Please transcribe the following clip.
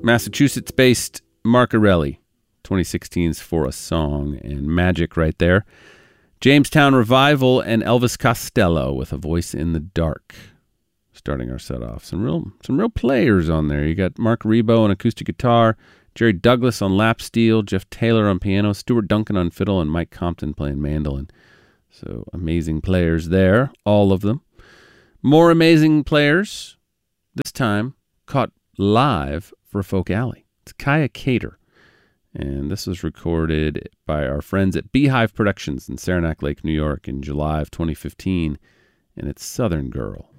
Massachusetts-based Marcarelli, 2016's For a Song, and Magic right there. Jamestown Revival and Elvis Costello with A Voice in the Dark. Starting our set off. Some real players on there. You got Mark Rebo on acoustic guitar, Jerry Douglas on lap steel, Jeff Taylor on piano, Stuart Duncan on fiddle, and Mike Compton playing mandolin. So amazing players there, all of them. More amazing players, this time caught live for Folk Alley. It's Kaya Cater. And this was recorded by our friends at Beehive Productions in Saranac Lake, New York in July of 2015. And it's Southern Girl.